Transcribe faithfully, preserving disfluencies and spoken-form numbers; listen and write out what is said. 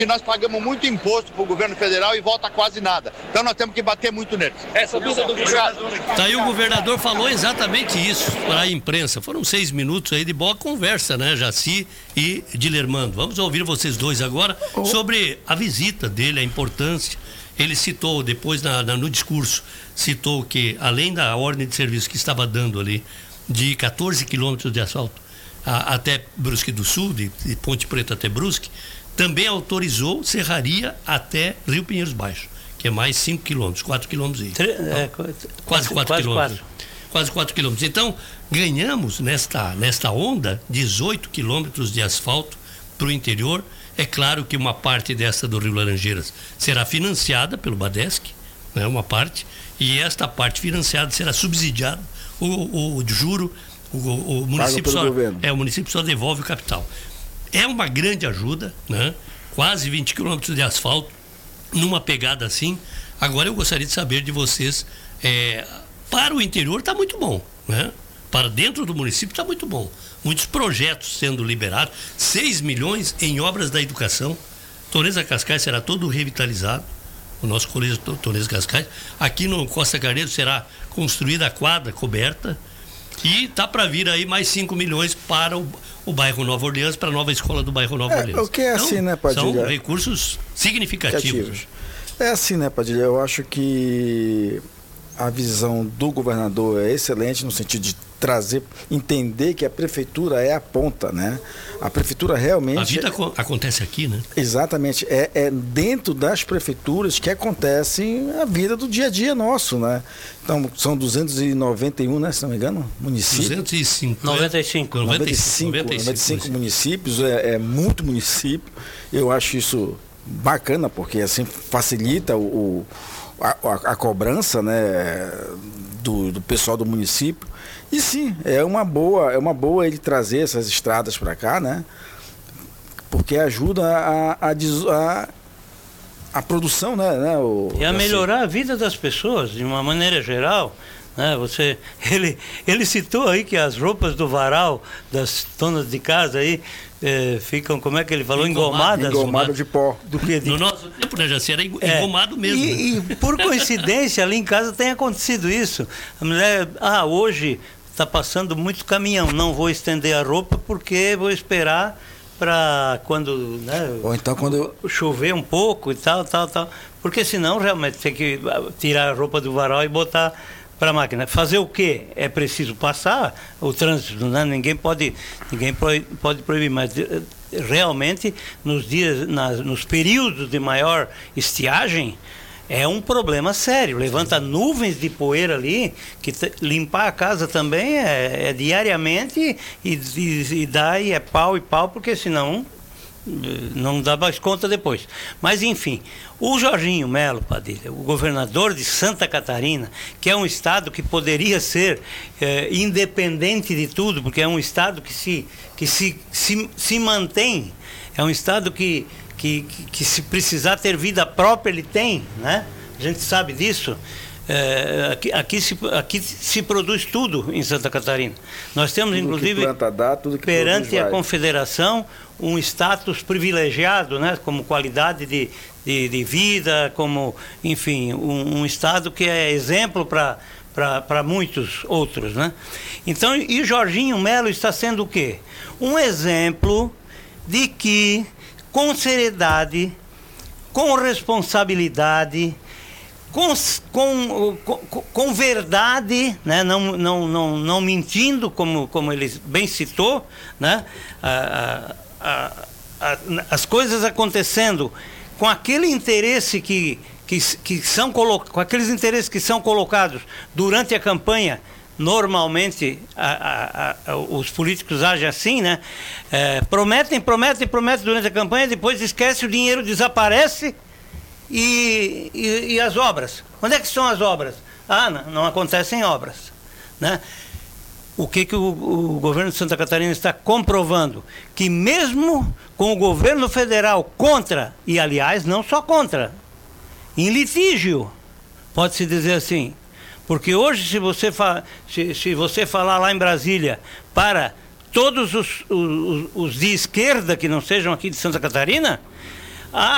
E nós pagamos muito imposto para o governo federal e volta quase nada. Então nós temos que bater muito neles. Essa vida do governador. Tá aí, o governador falou exatamente isso para a imprensa. Foram seis minutos aí de boa conversa, né, Jaci e Dilermando. Vamos ouvir vocês dois agora sobre a visita dele, a importância. Ele citou depois na, na, no discurso, citou que além da ordem de serviço que estava dando ali de quatorze quilômetros de asfalto a, até Brusque do Sul, de, de Ponte Preta até Brusque, também autorizou serraria até Rio Pinheiros Baixo, que é mais cinco quilômetros, quatro quilômetros aí. Tre- é, quase quatro quilômetros. Quase quatro quilômetros. Então, ganhamos nesta, nesta onda dezoito quilômetros de asfalto para o interior. É claro que uma parte dessa do Rio Laranjeiras será financiada pelo Badesc, né, uma parte, e esta parte financiada será subsidiada. O, o, o juro, o, o município só, é, o município só devolve o capital. É uma grande ajuda, né? Quase vinte quilômetros de asfalto, numa pegada assim. Agora eu gostaria de saber de vocês, é, para o interior está muito bom, né? Para dentro do município está muito bom. Muitos projetos sendo liberados, seis milhões em obras da educação. Torneza Cascais será todo revitalizado, o nosso colégio Torneza Cascais. Aqui no Costa Carneiro será construída a quadra coberta. E tá para vir aí mais cinco milhões para o, o bairro Nova Orleans, para a nova escola do bairro Nova é, Orleans. O que é então, assim, né, Padilha? São recursos significativos. É assim, né, Padilha? Eu acho que a visão do governador é excelente no sentido de trazer, entender que a prefeitura é a ponta, né? A prefeitura realmente... A vida é, acontece aqui, né? Exatamente. É, é dentro das prefeituras que acontece a vida do dia a dia nosso, né? Então, são duzentos e noventa e um, né? Se não me engano, municípios. duzentos e cinco. noventa e cinco. noventa e cinco, noventa e cinco municípios, é, é muito município. Eu acho isso bacana, porque assim facilita o, a, a, a cobrança, né? Do, do pessoal do município. E sim, é uma boa, é uma boa ele trazer essas estradas para cá, né? Porque ajuda a, a, a, a produção, né? né o, e a melhorar a vida das pessoas, de uma maneira geral. Né? Você, ele, ele citou aí que as roupas do varal das donas de casa aí é, ficam, como é que ele falou? Engomado, engomadas. Engomado de pó. Do que de... No nosso tempo, né, Jaci, era engomado é, mesmo. E, e por coincidência, ali em casa tem acontecido isso. A mulher, ah, hoje está passando muito caminhão, não vou estender a roupa porque vou esperar para quando, né, ou então quando eu... chover um pouco e tal, tal, tal. Porque senão realmente tem que tirar a roupa do varal e botar para a máquina. Fazer o quê? É preciso passar o trânsito, né? Ninguém pode, ninguém pode, pode proibir, mas realmente nos dias, nas, nos períodos de maior estiagem, é um problema sério. Levanta nuvens de poeira ali, que t- limpar a casa também é, é diariamente e, e, e dá e é pau e pau, porque senão não dá mais conta depois. Mas enfim, o Jorginho Melo Padilha, o governador de Santa Catarina, que é um estado que poderia ser é, independente de tudo, porque é um estado que se, que se, se, se mantém, é um estado que Que, que, que se precisar ter vida própria, ele tem, né? A gente sabe disso. É, aqui, aqui, se, aqui se produz tudo em Santa Catarina. Nós temos, tudo inclusive, que planta dá, tudo que perante a vai. Confederação, um status privilegiado, né? Como qualidade de, de, de vida, como, enfim, um, um estado que é exemplo para para muitos outros, né? Então, e Jorginho Melo está sendo o quê? Um exemplo de que com seriedade, com responsabilidade, com, com, com, com verdade, né? não, não, não, não mentindo, como, como ele bem citou, né? a, a, a, as coisas acontecendo com aquele interesse que, que, que são colo- com aqueles interesses que são colocados durante a campanha. Normalmente a, a, a, os políticos agem assim, né? É, prometem, prometem, prometem durante a campanha, depois esquece, o dinheiro desaparece e, e, e as obras. Onde é que estão as obras? Ah, não, não acontecem obras, né? O que, que o, o governo de Santa Catarina está comprovando? Que mesmo com o governo federal contra, e aliás, não só contra, em litígio, pode-se dizer assim. Porque hoje, se você, fa- se, se você falar lá em Brasília para todos os, os, os de esquerda que não sejam aqui de Santa Catarina,